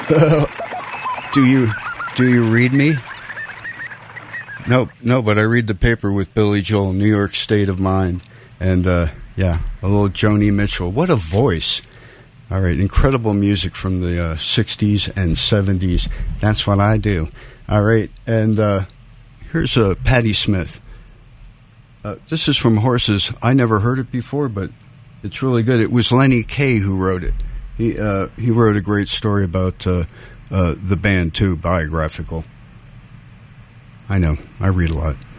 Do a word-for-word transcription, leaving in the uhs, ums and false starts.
Uh, do you do you read me? Nope, no, but I read the paper with Billy Joel, New York State of Mind. And, uh, yeah, a little Joni Mitchell. What a voice. All right, incredible music from the uh, sixties and seventies. That's what I do. All right, and uh, here's uh, Patti Smith. Uh, this is from Horses. I never heard it before, but it's really good. It was Lenny Kaye who wrote it. He, uh, he wrote a great story about uh, uh, the band, too, biographical. I know, I read a lot.